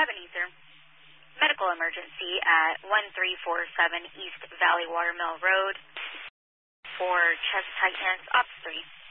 Ebony, sir. Medical emergency at 1347 East Valley Watermill Road for chest tightness, Ops 3.